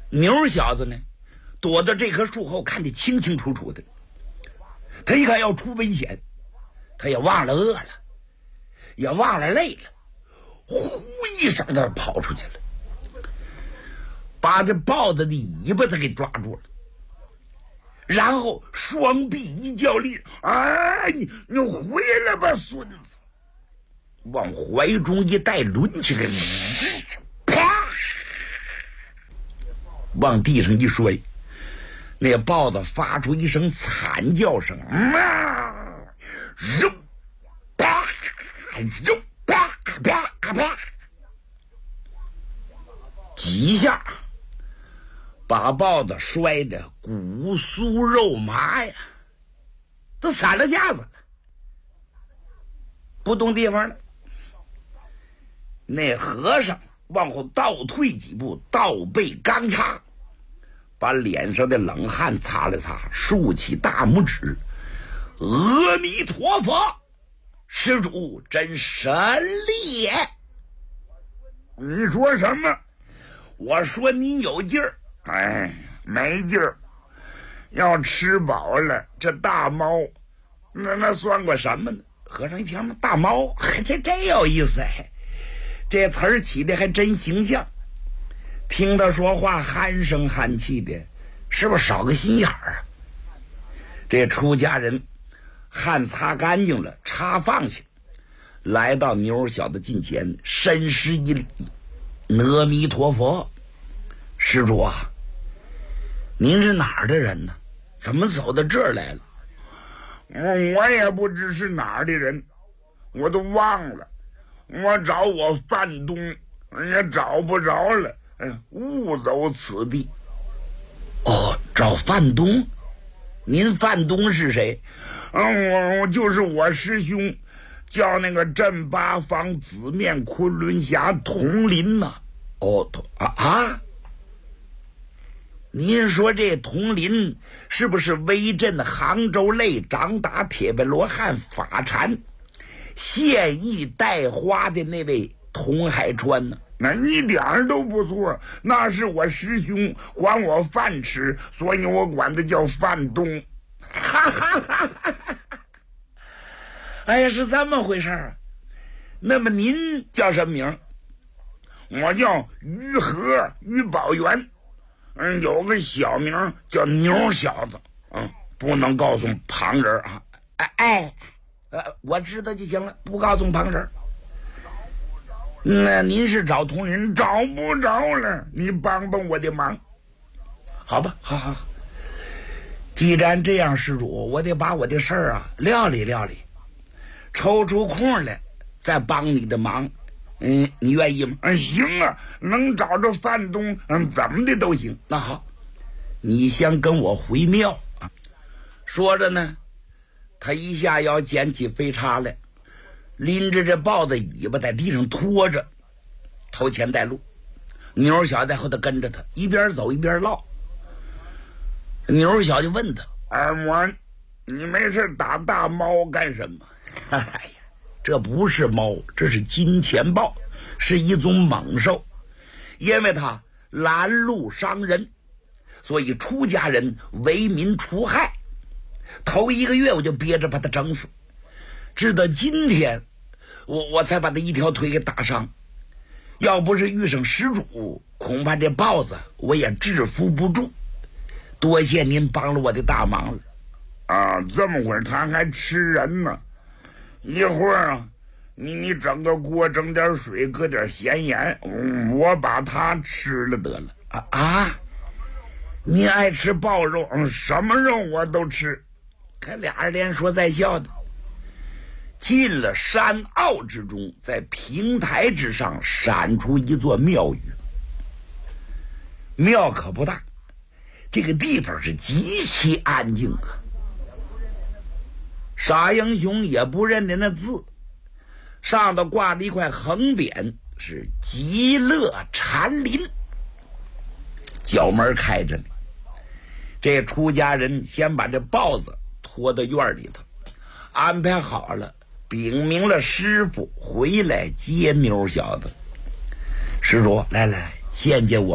牛小子呢，躲到这棵树后，看得清清楚楚的。他一看要出危险，他也忘了饿了，也忘了累了，呼一声他跑出去了，把这豹子的尾巴他给抓住了，然后双臂一较力，你回来吧，孙子！往怀中一带，抡起来，啪，往地上一摔。那豹子发出一声惨叫声，肉啪肉啪啪啪，几下把豹子摔得骨酥肉麻呀，都散了架子了，不动地方了。那和尚往后倒退几步，倒背刚插，把脸上的冷汗擦了擦，竖起大拇指，阿弥陀佛，施主真神力也。 你说什么？ 我说你有劲儿。 没劲儿。要吃饱了，这大猫那算个什么呢？ 和尚一听，大猫，这真有意思哎，这词儿起的还真形象。听他说话憨声憨气的，是不是少个心眼儿啊？这出家人汗擦干净了，插放下，来到牛小子近前，深施一礼：阿弥陀佛，施主啊，您是哪儿的人呢？怎么走到这儿来了？ 我也不知是哪儿的人，我都忘了。我找我范东也找不着了，误走此地。 哦，找范东？您范东是谁？ 我就是我师兄，叫那个镇八方紫面昆仑侠佟林呐。 您说这佟林是不是威震杭州擂、掌打铁背罗汉法禅、现役带花的那位佟海川呢？ 那一点都不错，那是我师兄管我饭吃，所以我管他叫范东。 哎呀，是这么回事啊。那么您叫什么名？ 我叫于和，于宝元。有个小名叫牛小子，不能告诉旁人啊。 我知道就行了，不告诉旁人。那您是找佟林？ 找不着了，你帮帮我的忙。 好吧，好。既然这样，施主，我得把我的事儿料理料理，抽出空来再帮你的忙。你愿意吗？ 行啊，能找着范东，怎么的都行。 那好，你先跟我回庙啊。说着呢，他一下要捡起飞叉来，拎着这豹子尾巴在地上拖着，头前带路。牛小在后头跟着他，一边走一边唠。牛小就问他： 二魔，你没事打大猫干什么？ 哎呀，这不是猫，这是金钱豹，是一种猛兽。因为它拦路伤人，所以出家人为民除害。头1个月我就憋着把它整死，直到今天我才把它一条腿给打伤。要不是遇上施主，恐怕这豹子我也制服不住。多谢您帮了我的大忙了。 这么会儿他还吃人呢。一会儿你整个锅，整点水，搁点咸盐，我把它吃了得了。 您爱吃豹肉？ 什么肉我都吃。 看俩人连说带笑的，进了山坳之中，在平台之上闪出一座庙宇。庙可不大，这个地方是极其安静啊。傻英雄也不认得那字，上头挂了一块横匾，是极乐禅林，角门开着呢。这出家人先把这豹子拖到院里头，安排好了，禀明了师傅回来接牛小子。施主，来见见我